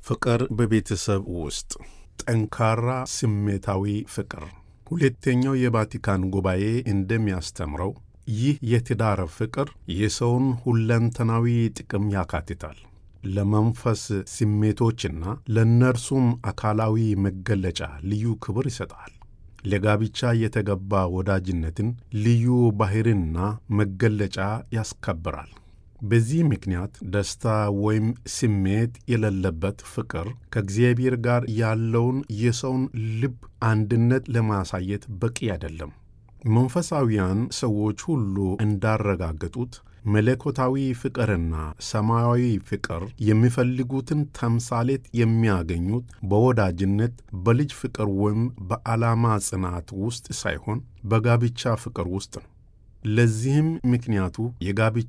ፍቅር በቤተሰብ ውስጥ ጠንካራ ስሜታዊ ፍቅር። ሁለተኛው የቫቲካን ጉባኤ እንደሚያስተምረው ይህ የትዳር ፍቅር የሰውን ሁለንተናዊ ጥቅም ያካትታል። ለመንፈስ ስሜቶችና ለእነርሱም አካላዊ መገለጫ ልዩ ክብር ይሰጣል። ለጋብቻ የተገባ ወዳጅነትን ልዩ ባህሪና መገለጫ ያስከብራል። በዚህ ምክንያት ደስታ ወይም ስሜት የሌለበት ፍቅር ከእግዚአብሔር ጋር ያለውን የሰውን ልብ አንድነት ለማሳየት በቂ አይደለም። መንፈሳዊያን ሰዎች ሁሉ እንዳረጋገጡት መለኮታዊ ፍቅርና ሰማያዊ ፍቅር የሚፈልጉትን ተምሳሌት የሚያገኙት በወዳጅነት፣ በልጅ ፍቅር ወይም በዓላማ ጽናት ውስጥ ሳይሆን በጋብቻ ፍቅር ውስጥ ነው። ለዚህም ምክንያቱ የጋብቻ